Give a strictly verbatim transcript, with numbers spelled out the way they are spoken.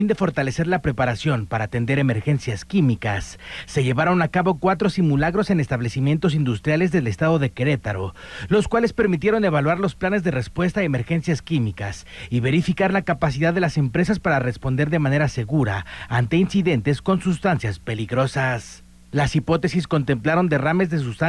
fin de fortalecer la preparación para atender emergencias químicas, se llevaron a cabo cuatro simulacros en establecimientos industriales del estado de Querétaro, los cuales permitieron evaluar los planes de respuesta a emergencias químicas y verificar la capacidad de las empresas para responder de manera segura ante incidentes con sustancias peligrosas. Las hipótesis contemplaron derrames de sustancias